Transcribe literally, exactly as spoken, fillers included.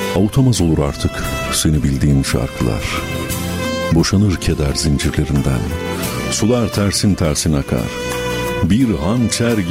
Avutamaz olur artık seni bildiğin şarkılar. Boşanır keder zincirlerinden, sular tersin tersin akar. Bir hançer